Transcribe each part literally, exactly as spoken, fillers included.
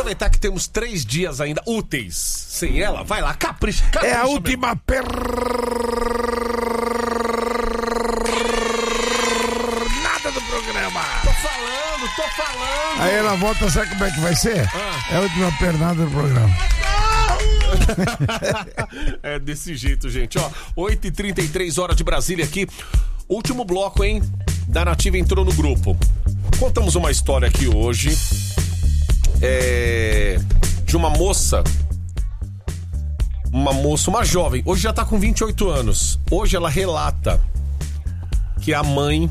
aproveitar que temos três dias ainda úteis sem ela, vai lá, capricha. capricha É a última mesmo. pernada do programa. Tô falando, tô falando. Aí ela volta, sabe como é que vai ser? Ah. É a última pernada do programa. É desse jeito, gente. Ó, oito e trinta e três horas de Brasília aqui. Último bloco, hein? Da Nativa entrou no grupo. Contamos uma história aqui hoje. É... De uma moça. Uma moça, uma jovem. Hoje já tá com vinte e oito anos. Hoje ela relata que a mãe,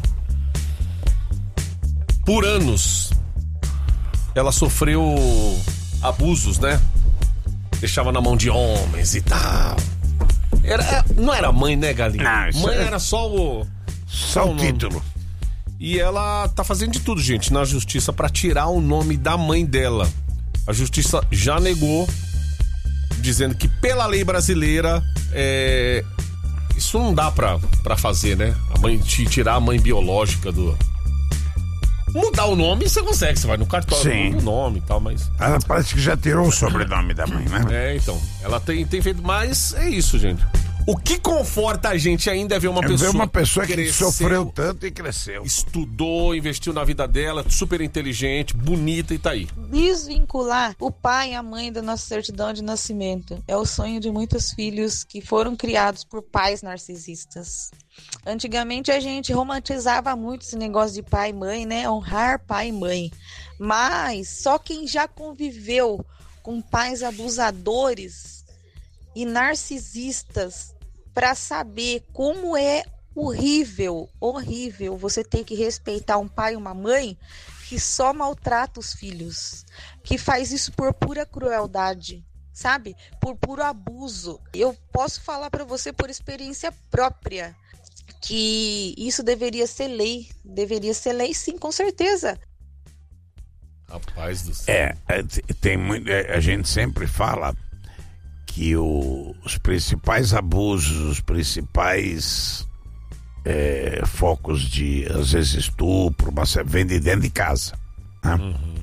por anos, ela sofreu abusos, né? Deixava na mão de homens e tal. Era, não era mãe, né, Galinha? Não, isso mãe é... era só o... Só o título. E ela tá fazendo de tudo, gente, na justiça pra tirar o nome da mãe dela. A justiça já negou, dizendo que pela lei brasileira, é... isso não dá pra, pra fazer, né? A mãe, tirar a mãe biológica do... Mudar o nome você consegue, você vai no cartório, Sim. muda o nome e tal, mas... Ela parece que já tirou o sobrenome da mãe, né? É, então, ela tem, tem feito, mas é isso, gente. O que conforta a gente ainda é ver uma É pessoa... ver uma pessoa que cresceu, sofreu tanto e cresceu. estudou, investiu na vida dela, super inteligente, bonita e tá aí. Desvincular o pai e a mãe da nossa certidão de nascimento é o sonho de muitos filhos que foram criados por pais narcisistas. Antigamente a gente romantizava muito esse negócio de pai e mãe, né? Honrar pai e mãe. Mas só quem já conviveu com pais abusadores e narcisistas para saber como é horrível, horrível você ter que respeitar um pai e uma mãe que só maltrata os filhos, que faz isso por pura crueldade, sabe? Por puro abuso. Eu posso falar para você por experiência própria que isso deveria ser lei, deveria ser lei sim, com certeza. Rapaz do céu. É, é, tem muito, é, a gente sempre fala que o, os principais abusos, os principais é, focos de, às vezes, estupro, mas vem de dentro de casa. Né? Uhum.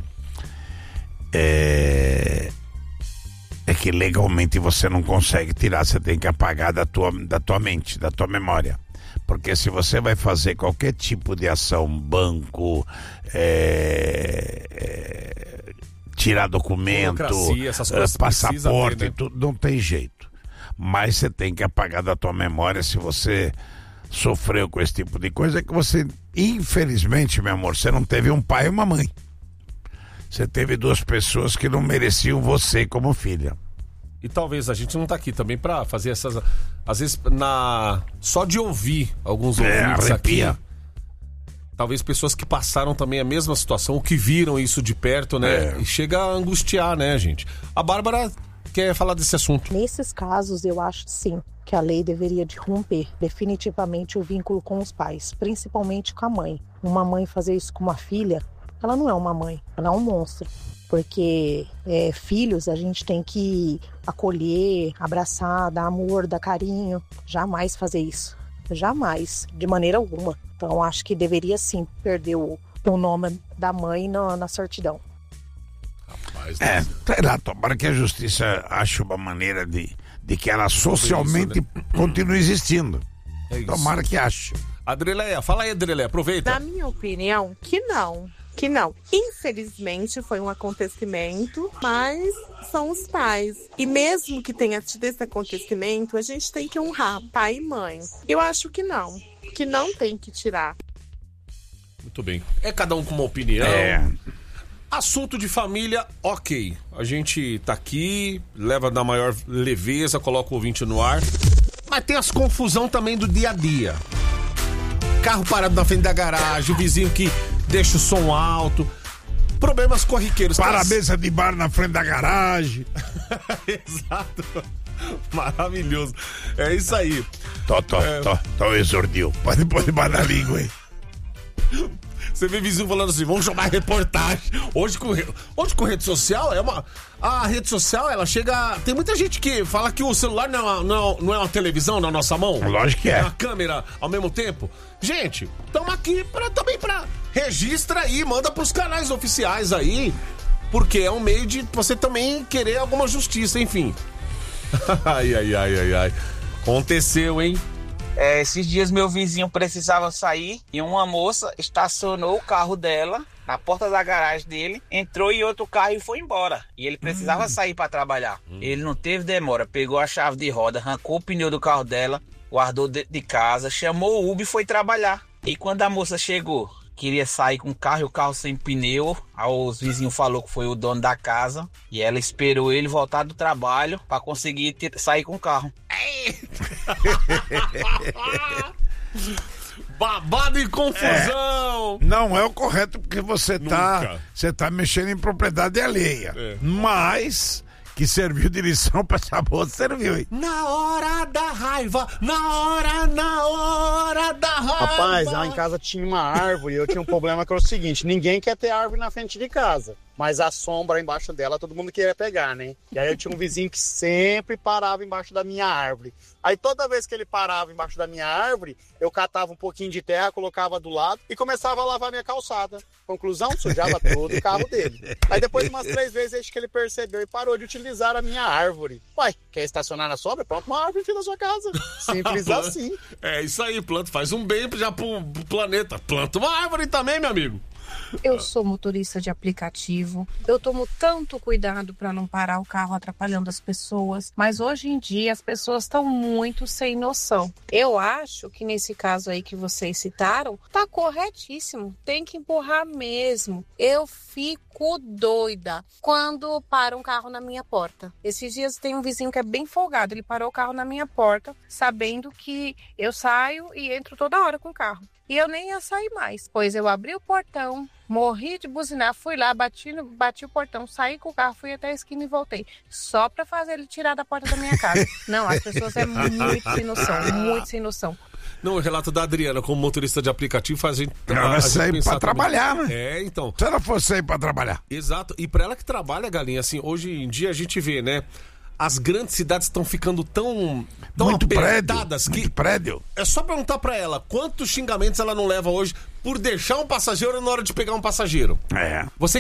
É, é que legalmente você não consegue tirar, você tem que apagar da tua, da tua mente, da tua memória. Porque se você vai fazer qualquer tipo de ação, banco, é, é, tirar documento, essas coisas passaporte, ter, né? tudo, não tem jeito. Mas você tem que apagar da tua memória se você sofreu com esse tipo de coisa, é que você, infelizmente, meu amor, você não teve um pai e uma mãe. Você teve duas pessoas que não mereciam você como filha. E talvez a gente não tá aqui também pra fazer essas... Às vezes, na só de ouvir alguns É, ouvintes arrepia. aqui... Talvez pessoas que passaram também a mesma situação, ou que viram isso de perto, né? É. E chega a angustiar, né, gente? A Bárbara quer falar desse assunto. Nesses casos, eu acho sim que a lei deveria de romper definitivamente o vínculo com os pais, principalmente com a mãe. Uma mãe fazer isso com uma filha, ela não é uma mãe, ela é um monstro. Porque é, filhos a gente tem que acolher, abraçar, dar amor, dar carinho. Jamais fazer isso. Jamais, de maneira alguma. Então acho que deveria sim perder o, o nome da mãe na, na certidão. Rapaz, É, sei lá, tomara que a justiça ache uma maneira de, de que ela socialmente isso, né? continue existindo. É isso. Tomara que ache. Adrileia, fala aí, Adrileia, aproveita. Na minha opinião, que não. Que não. Infelizmente foi um acontecimento, mas são os pais. E mesmo que tenha tido esse acontecimento, a gente tem que honrar pai e mãe. Eu acho que não. Que não tem que tirar. Muito bem. É cada um com uma opinião. É. Assunto de família, ok. A gente tá aqui, leva na maior leveza, coloca o ouvinte no ar. Mas tem as confusão também do dia a dia. Carro parado na frente da garagem, o vizinho que deixa o som alto. Problemas corriqueiros. Parabéns de bar na frente da garagem. Exato. Maravilhoso. É isso aí. Tó, tó, É. tó, tó, exordiu. Pode pôr debaixo da língua aí. Você vê vizinho falando assim, vamos chamar reportagem. Hoje com, re- hoje com rede social, é uma... A rede social, ela chega... Tem muita gente que fala que o celular não é uma, não é- não é uma televisão na nossa mão. Lógico que é. É uma câmera ao mesmo tempo. Gente, estamos aqui pra, também pra... Registra aí, manda pros canais oficiais aí. porque é um meio de você também querer alguma justiça, enfim. Ai, ai, ai, ai, ai. Aconteceu, hein? É, esses dias meu vizinho precisava sair e uma moça estacionou o carro dela na porta da garagem dele, entrou em outro carro e foi embora. E ele precisava hum. sair para trabalhar. Hum. Ele não teve demora, pegou a chave de roda, arrancou o pneu do carro dela, guardou dentro de casa, chamou o Uber e foi trabalhar. E quando a moça chegou, queria sair com o carro e o carro sem pneu, os vizinhos falaram que foi o dono da casa e ela esperou ele voltar do trabalho para conseguir ter, sair com o carro. Babado e confusão. É, não é o correto porque você tá, você tá mexendo em propriedade alheia. É. Mas que serviu de lição pra essa moça, serviu, hein? Na hora da raiva, na hora, na hora da raiva. Rapaz, lá em casa tinha uma árvore e eu tinha um problema que era o seguinte: ninguém quer ter árvore na frente de casa, mas a sombra embaixo dela todo mundo queria pegar, né? E aí eu tinha um vizinho que sempre parava embaixo da minha árvore. Aí toda vez que ele parava embaixo da minha árvore, eu catava um pouquinho de terra, colocava do lado e começava a lavar minha calçada. Conclusão, sujava todo o carro dele. Aí depois de umas três vezes, acho que ele percebeu e parou de utilizar a minha árvore. Uai, quer estacionar na sombra? Planta uma árvore em frente da sua casa. Simples assim. É isso aí, planta, faz um bem já pro, pro planeta. Planta uma árvore também, meu amigo. Eu sou motorista de aplicativo, eu tomo tanto cuidado para não parar o carro atrapalhando as pessoas, mas hoje em dia as pessoas estão muito sem noção. Eu acho que nesse caso aí que vocês citaram, tá corretíssimo, tem que empurrar mesmo. Eu fico doida quando para um carro na minha porta. Esses dias tem um vizinho que é bem folgado, ele parou o carro na minha porta, sabendo que eu saio e entro toda hora com o carro. E eu nem ia sair mais, pois eu abri o portão, morri de buzinar, fui lá, bati, no, bati o portão, saí com o carro, fui até a esquina e voltei. Só pra fazer ele tirar da porta da minha casa. Não, as pessoas é muito sem noção, muito sem noção. Não, o relato da Adriana como motorista de aplicativo faz a gente... Ela vai sair pra trabalhar, né? É, então. Se ela for sair pra trabalhar. Exato. E pra ela que trabalha, Galinha, assim, hoje em dia a gente vê, né? As grandes cidades estão ficando tão, tão muito apertadas prédio, que muito prédio. É só perguntar pra ela quantos xingamentos ela não leva hoje por deixar um passageiro na hora de pegar um passageiro. É. Você